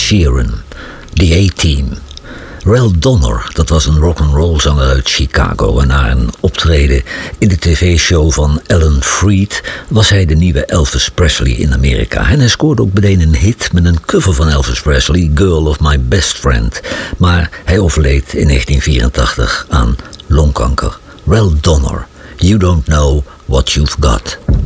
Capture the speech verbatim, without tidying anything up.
Sheeran, The A-Team. Ralph Donner, dat was een rock'n'roll zanger uit Chicago. En na een optreden in de tv-show van Alan Freed was hij de nieuwe Elvis Presley in Amerika. En hij scoorde ook meteen een hit met een cover van Elvis Presley, Girl of My Best Friend. Maar hij overleed in negentien vierentachtig aan longkanker. Ralph Donner, You Don't Know What You've Got.